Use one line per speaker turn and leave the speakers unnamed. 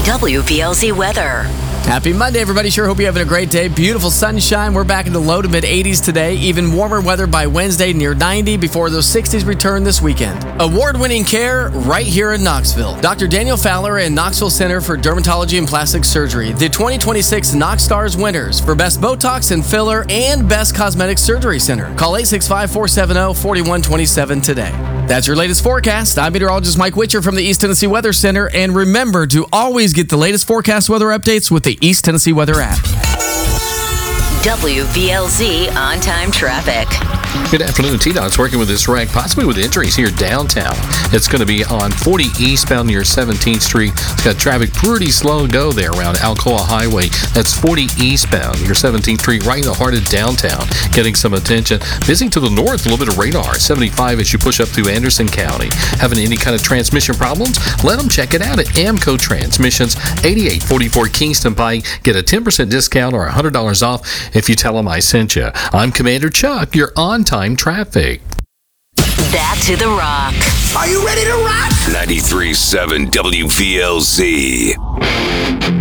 WVLZ weather.
Happy Monday, everybody. Sure hope you're having a great day. Beautiful sunshine. We're back in the low to mid 80s today. Even warmer weather by Wednesday, near 90, before those 60s return this weekend. Award-winning care right here in Knoxville. Dr. Daniel Fowler and Knoxville Center for Dermatology and Plastic Surgery. The 2026 Knox Stars winners for Best Botox and Filler and Best Cosmetic Surgery Center. Call 865-470-4127 today. That's your latest forecast. I'm meteorologist Mike Witcher from the East Tennessee Weather Center. And remember to always get the latest forecast weather updates with the East Tennessee Weather app.
WVLZ on-time traffic.
Good afternoon. TDOT's working with this wreck, possibly with injuries here downtown. It's going to be on 40 eastbound near 17th Street. It's got traffic pretty slow go there around Alcoa Highway. That's 40 eastbound near 17th Street, right in the heart of downtown. Getting some attention. Busy to the north, a little bit of radar. 75 as you push up through Anderson County. Having any kind of transmission problems? Let them check it out at Amco Transmissions, 8844 Kingston Pike. Get a 10% discount or $100 off if you tell them I sent you. I'm Commander Chuck. You're on-time traffic.
That to the rock.
Are you ready to rock?
93.7 WVLZ.